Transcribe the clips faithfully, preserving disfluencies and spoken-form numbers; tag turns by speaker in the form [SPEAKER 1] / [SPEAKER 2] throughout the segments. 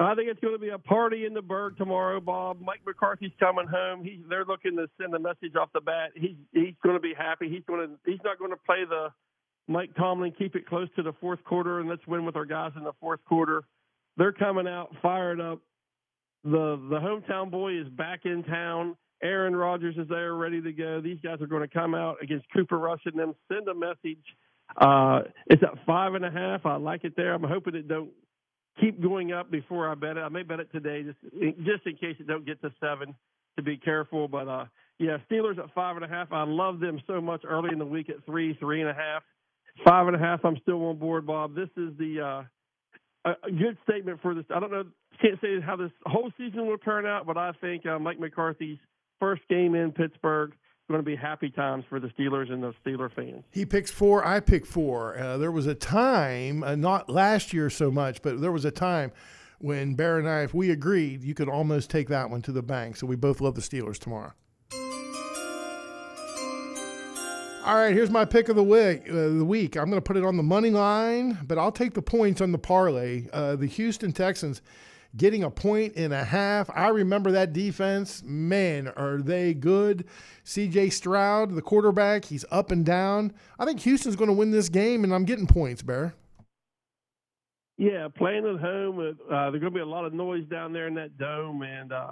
[SPEAKER 1] I think it's going to be a party in the Berg tomorrow, Bob. Mike McCarthy's coming home. He's they're looking to send a message off the bat. He's he's going to be happy. He's going to he's not going to play the Mike Tomlin, keep it close to the fourth quarter, and let's win with our guys in the fourth quarter. They're coming out fired up. The the hometown boy is back in town. Aaron Rodgers is there, ready to go. These guys are going to come out against Cooper Rush and them, send a message. Uh, it's at five and a half. I like it there. I'm hoping it don't keep going up before I bet it. I may bet it today just just in case it don't get to seven, to be careful. But, uh, yeah, Steelers at five and a half. I love them so much early in the week at three, three and a half. Five and a half, I'm still on board, Bob. This is the uh, a, a good statement for this. I don't know, can't say how this whole season will turn out, but I think uh, Mike McCarthy's first game in Pittsburgh going to be happy times for the Steelers and the Steeler fans.
[SPEAKER 2] He picks four. I pick four. Uh, there was a time, uh, not last year so much, but there was a time when Bear and I, if we agreed, you could almost take that one to the bank. So we both love the Steelers tomorrow. All right, here's my pick of the week. Uh, the week. I'm going to put it on the money line, but I'll take the points on the parlay. Uh, the Houston Texans getting a point and a half. I remember that defense. Man, are they good. C J Stroud, the quarterback, he's up and down. I think Houston's going to win this game, and I'm getting points, Bear.
[SPEAKER 1] Yeah, playing at home, uh, there's going to be a lot of noise down there in that dome. And, uh,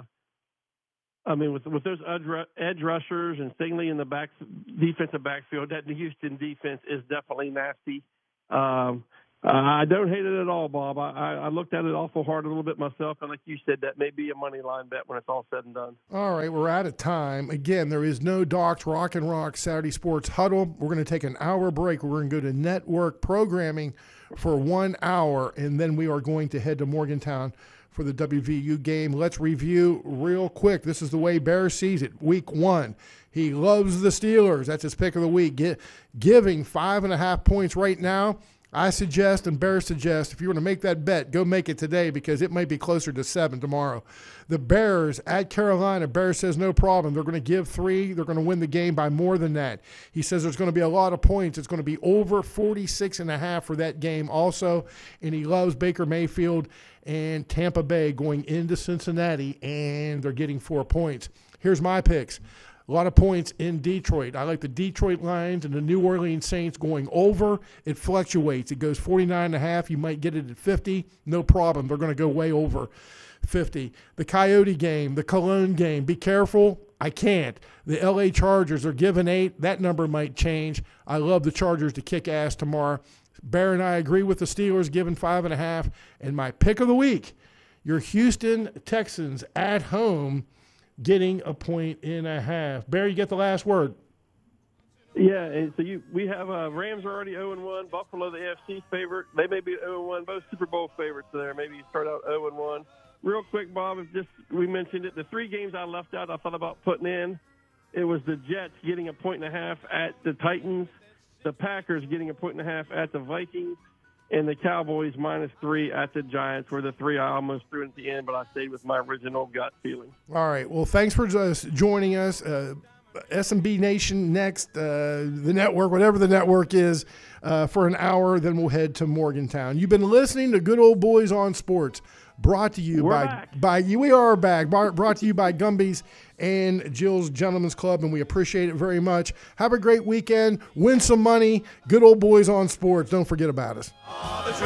[SPEAKER 1] I mean, with with those edge rushers and Stingley in the back defensive backfield, that Houston defense is definitely nasty. Um Uh, I don't hate it at all, Bob. I, I, I looked at it awful hard a little bit myself, and like you said, that may be a money line bet when it's all said and done.
[SPEAKER 2] All right, we're out of time. Again, there is no Doc's Rock and Rock Saturday Sports Huddle. We're going to take an hour break. We're going to go to network programming for one hour, and then we are going to head to Morgantown for the W V U game. Let's review real quick. This is the way Bear sees it. Week one, he loves the Steelers. That's his pick of the week. Get, giving five and a half points right now. I suggest and Bears suggest if you want to make that bet, go make it today because it might be closer to seven tomorrow. The Bears at Carolina, Bears says no problem. They're going to give three. They're going to win the game by more than that. He says there's going to be a lot of points. It's going to be over forty-six and a half for that game also. And he loves Baker Mayfield and Tampa Bay going into Cincinnati, and they're getting four points. Here's my picks. A lot of points in Detroit. I like the Detroit Lions and the New Orleans Saints going over. It fluctuates. It goes forty-nine and a half. You might get it at fifty. No problem. They're going to go way over fifty. The Coyote game, the Cologne game. Be careful. I can't. The L A Chargers are giving eight. That number might change. I love the Chargers to kick ass tomorrow. Bear and I agree with the Steelers giving five and a half. And my pick of the week, your Houston Texans at home getting a point and a half. Bear, you get the last word.
[SPEAKER 1] Yeah, and so you we have uh, Rams are already oh and one. Buffalo, the A F C favorite. They may be oh and one. Both Super Bowl favorites there. Maybe you start out oh and one. Real quick, Bob, if just we mentioned it, the three games I left out I thought about putting in, it was the Jets getting a point and a half at the Titans, the Packers getting a point and a half at the Vikings, and the Cowboys minus three at the Giants were the three I almost threw in at the end, but I stayed with my original gut feeling.
[SPEAKER 2] All right. Well, thanks for just joining us. Uh, S M B Nation next, uh, the network, whatever the network is, uh, for an hour. Then we'll head to Morgantown. You've been listening to Good Old Boys on Sports, brought to you
[SPEAKER 1] We're
[SPEAKER 2] by
[SPEAKER 1] back.
[SPEAKER 2] by you. We are back. Brought to you by Gumby's and Jill's Gentlemen's Club, and we appreciate it very much. Have a great weekend. Win some money. Good Old Boys on Sports. Don't forget about us.